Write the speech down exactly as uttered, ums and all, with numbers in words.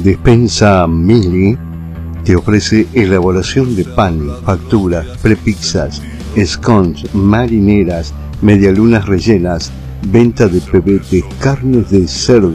Despensa Mili te ofrece elaboración de pan, facturas, prepizzas, scones, marineras, medialunas rellenas, venta de pebetes, carnes de cerdo,